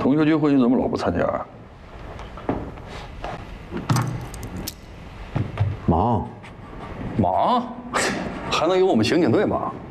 同学聚会你怎么老不参加啊？ 忙， 忙，还能有我们刑警队忙？